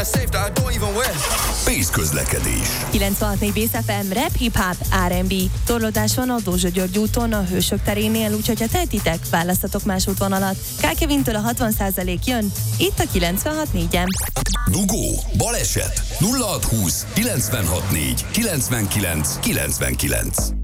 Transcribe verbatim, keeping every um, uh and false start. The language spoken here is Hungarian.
Pész közlekedés. kilencvenhat négy Bész ef em, rap, hip-hop, er and bé. Torlódás van a Dózsa György úton, a Hősök terénél, úgyhogy ha tehetitek, választatok más útvonalat. Kálkevintől a hatvan százalék jön, itt a kilencvenhat négyen. Dugó, baleset, nulla hat húsz, kilencvenhat négy, kilencvenkilenc, kilencvenkilenc.